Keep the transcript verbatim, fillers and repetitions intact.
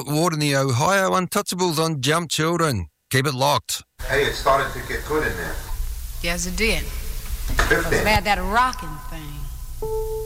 Philip Ward and the Ohio Untouchables on Jump Children. Keep it locked. Hey, it started to get good in there. Yes, it did. fifteen. It had that rocking thing.